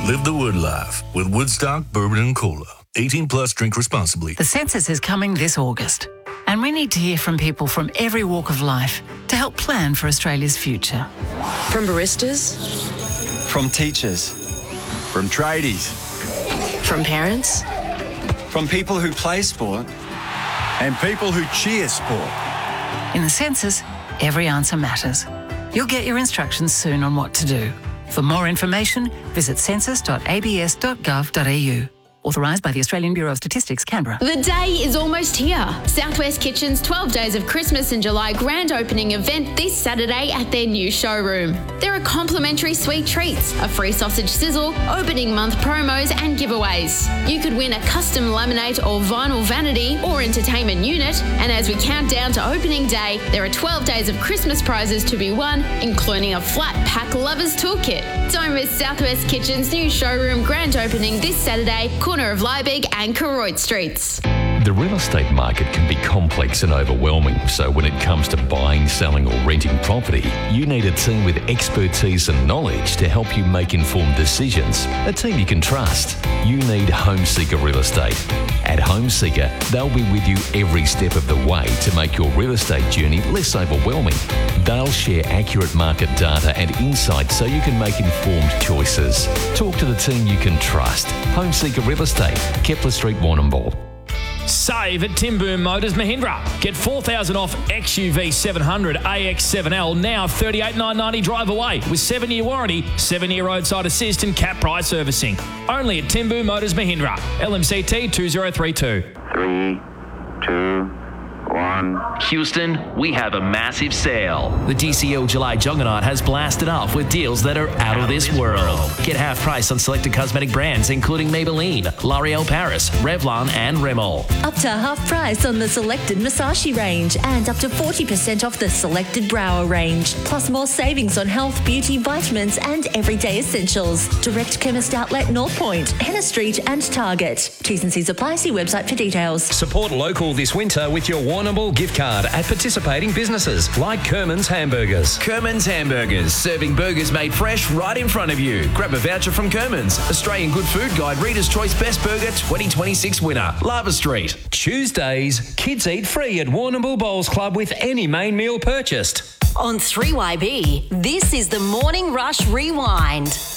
Live the Wood life with Woodstock Bourbon and Cola. 18 plus, drink responsibly. The census is coming this August, and we need to hear from people from every walk of life to help plan for Australia's future. From baristas, from teachers, from tradies, from parents, from people who play sport and people who cheer sport. In the census, every answer matters. You'll get your instructions soon on what to do. For more information, visit census.abs.gov.au. Authorised by the Australian Bureau of Statistics, Canberra. The day is almost here. Southwest Kitchen's 12 Days of Christmas in July grand opening event this Saturday at their new showroom. There are complimentary sweet treats, a free sausage sizzle, opening month promos and giveaways. You could win a custom laminate or vinyl vanity or entertainment unit, and as we count down to opening day, there are 12 days of Christmas prizes to be won, including a flat pack lovers toolkit. Don't miss Southwest Kitchen's new showroom grand opening this Saturday, corner of Liebig and Koroit Streets. The real estate market can be complex and overwhelming, so when it comes to buying, selling or renting property, you need a team with expertise and knowledge to help you make informed decisions. A team you can trust. You need Homeseeker Real Estate. At Homeseeker, they'll be with you every step of the way to make your real estate journey less overwhelming. They'll share accurate market data and insights so you can make informed choices. Talk to the team you can trust. Homeseeker Real Estate, Kepler Street, Warrnambool. Save at Tim Boom Motors Mahindra. Get $4,000 off XUV 700 AX7L now $38,990 drive away with 7-year warranty, 7-year roadside assist and cap price servicing. Only at Tim Boom Motors Mahindra. LMCT 2032. 3, 2, 1. Houston, we have a massive sale. The DCL July Juggernaut has blasted off with deals that are out of this world. Get half price on selected cosmetic brands including Maybelline, L'Oreal Paris, Revlon and Rimmel. Up to half price on the selected Musashi range and up to 40% off the selected Brower range. Plus more savings on health, beauty, vitamins and everyday essentials. Direct Chemist Outlet North Point, Henna Street and Target. T's and C's apply. See website for details. Support local this winter with your Warrnambool gift card at participating businesses like Kerman's Hamburgers. Kerman's Hamburgers, serving burgers made fresh right in front of you. Grab a voucher from Kerman's, Australian Good Food Guide Reader's Choice Best Burger 2026 winner, Lava Street. Tuesdays, kids eat free at Warrnambool Bowls Club with any main meal purchased. On 3YB, this is the Morning Rush Rewind.